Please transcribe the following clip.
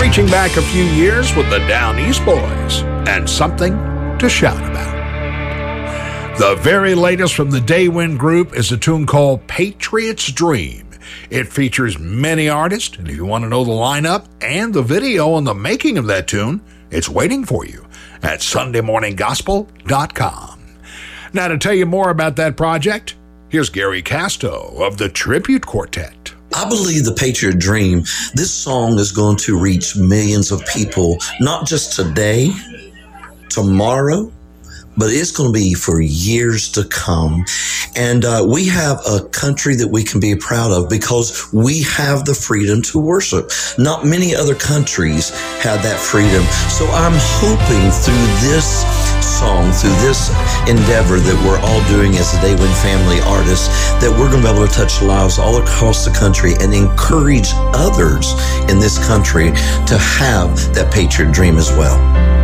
reaching back a few years with the Down East Boys and Something to Shout About. The very latest from the Daywind Group is a tune called Patriot's Dream. It features many artists, and if you want to know the lineup and the video on the making of that tune, it's waiting for you at SundayMorningGospel.com. Now, to tell you more about that project, here's Gary Casto of the Tribute Quartet. I believe the Patriot Dream, this song is going to reach millions of people, not just today, tomorrow, but it's going to be for years to come. And we have a country that we can be proud of because we have the freedom to worship. Not many other countries have that freedom. So I'm hoping through this song, through this endeavor that we're all doing as the Daywind family artists, that we're going to be able to touch lives all across the country and encourage others in this country to have that Patriot Dream as well.